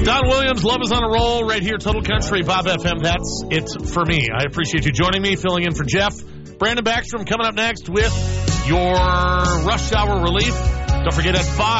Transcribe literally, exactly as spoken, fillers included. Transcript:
Don Williams, Love is on a Roll, right here, Total Country, Bob F M. That's it for me. I appreciate you joining me, filling in for Jeff. Brandon Backstrom coming up next with your Rush Hour Relief. Don't forget at five.